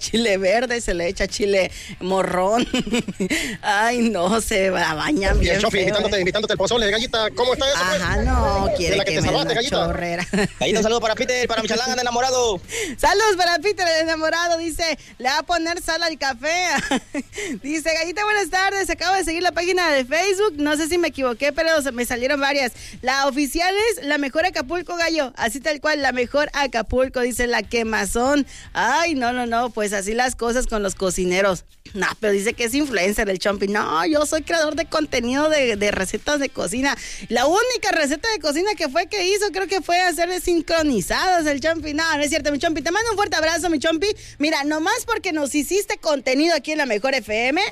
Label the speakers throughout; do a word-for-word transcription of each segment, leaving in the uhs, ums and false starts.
Speaker 1: chile verde, se le echa chile morrón. Ay, no, se bañan bien.
Speaker 2: Y el Chopi invitándote, invitándote el pozole de Gallita. ¿Cómo está eso?
Speaker 1: Ajá,
Speaker 2: pues?
Speaker 1: no, quiere
Speaker 2: que,
Speaker 1: que,
Speaker 2: que
Speaker 1: me
Speaker 2: salvaste,
Speaker 1: una
Speaker 2: Gallita.
Speaker 1: chorrera.
Speaker 3: Gallita, un saludo para Peter, para Michalán, el enamorado.
Speaker 1: Saludos para Peter, el enamorado. Dice, le va a poner sal al café. Dice, Gallita, buenas tardes. Acabo de seguir la página de Facebook. No sé si me equivoqué, pero me salieron varias. La oficial es la mejor Acapulco, Gallo. Así tal cual, la mejor Acapulco. Dice la quemazón. Ay, no, no, no. Pues así las cosas con los cocineros. No, pero dice que es influencer el Chompi. No, yo soy creador de contenido de, de recetas de cocina. La única receta de cocina que fue que hizo, creo que fue hacer sincronizadas el Chompi. No, no es cierto, mi Chompi. Te mando un fuerte abrazo, mi Chompi. Mira, nomás porque nos hiciste contenido aquí en la Mejor F M,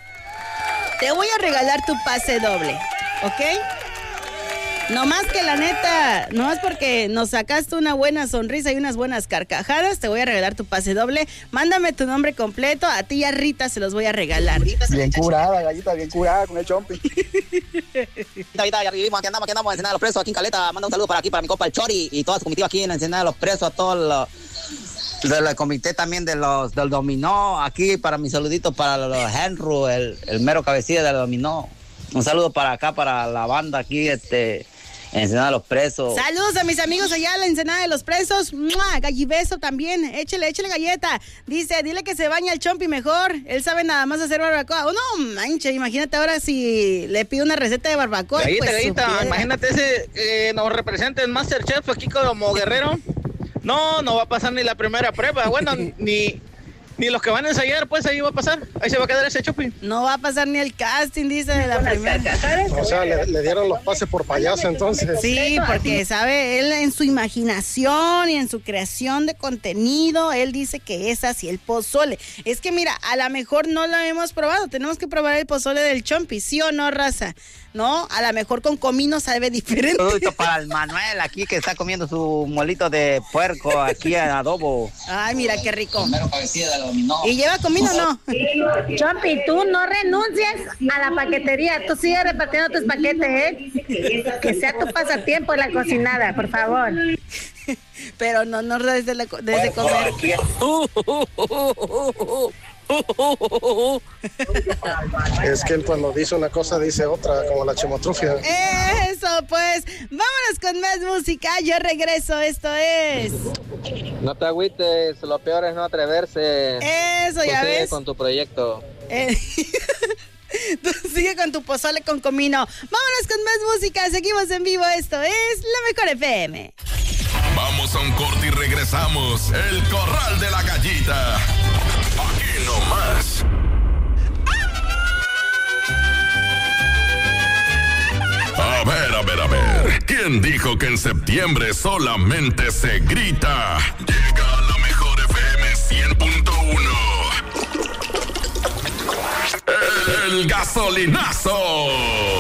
Speaker 1: te voy a regalar tu pase doble, ¿ok? No más que la neta, no más porque nos sacaste una buena sonrisa y unas buenas carcajadas, te voy a regalar tu pase doble. Mándame tu nombre completo, a ti y a Rita se los voy a regalar.
Speaker 4: Bien curada, Gallita, bien curada con el Chompi.
Speaker 3: Gallita, ya vivimos, aquí andamos, aquí andamos en Ensenada de los Presos, aquí en Caleta. Manda un saludo para aquí, para mi compa el Chori y toda su comitiva aquí en Ensenada de los Presos, a todos los del comité también de los del dominó, aquí para mi saludito para los Henry, el, el mero cabecilla del dominó. Un saludo para acá, para la banda aquí, este, en Ensenada de los Presos.
Speaker 1: Saludos a mis amigos allá en la Ensenada de los Presos. ¡Mua! Gallibeso también. Échale, échale galleta. Dice, dile que se baña el Chompi mejor. Él sabe nada más hacer barbacoa. Oh, no, manche, imagínate ahora si le pido una receta de barbacoa.
Speaker 5: Gallita,
Speaker 1: pues,
Speaker 5: Gallita,
Speaker 1: supiera.
Speaker 5: imagínate ese eh, nos representa en Masterchef aquí como guerrero. No, no va a pasar ni la primera prueba. Bueno, ni... Ni los que van a ensayar, pues ahí va a pasar. Ahí se va a quedar ese Chopi.
Speaker 1: No va a pasar ni el casting, dice, de la primera.
Speaker 2: O sea, le, le dieron los pases por payaso entonces.
Speaker 1: Sí, porque sabe, él en su imaginación y en su creación de contenido, él dice que es así el pozole. Es que mira, a lo mejor no lo hemos probado, tenemos que probar el pozole del Chompi, ¿sí o no, raza? No, a lo mejor con comino sabe diferente.
Speaker 3: Saludito para el Manuel aquí que está comiendo su molito de puerco aquí en adobo.
Speaker 1: Ay, mira qué rico.
Speaker 3: Primero cabecilla de dominó.
Speaker 1: ¿Y lleva comino o no?
Speaker 6: Chompi, tú no renuncies a la paquetería, tú sigues repartiendo tus paquetes, ¿eh? Que sea tu pasatiempo la cocinada, por favor.
Speaker 1: Pero no, no desde, la, desde comer.
Speaker 2: Es que él cuando dice una cosa dice otra, como la chimotrufia.
Speaker 1: Eso, pues, vámonos con más música. Yo regreso, esto es.
Speaker 7: No te agüites, lo peor es no atreverse.
Speaker 1: Eso, ya
Speaker 7: Sigue
Speaker 1: ves.
Speaker 7: con tu proyecto.
Speaker 1: Eh, Tú sigue con tu pozole con comino. Vámonos con más música. Seguimos en vivo. Esto es La Mejor F M.
Speaker 8: Vamos a un corte y regresamos. El Corral de la Gallita. Aquí nomás. A ver, a ver, a ver. ¿Quién dijo que en septiembre solamente se grita? Llega a La Mejor F M cien punto uno. El gasolinazo.